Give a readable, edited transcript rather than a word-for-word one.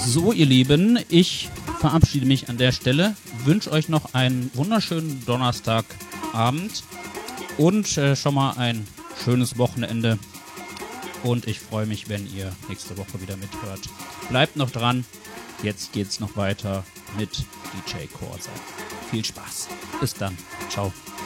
So, ihr Lieben, ich verabschiede mich an der Stelle, wünsche euch noch einen wunderschönen Donnerstagabend und schon mal ein schönes Wochenende. Und ich freue mich, wenn ihr nächste Woche wieder mithört. Bleibt noch dran, jetzt geht's noch weiter mit DJ Corsa. Viel Spaß. Bis dann. Ciao.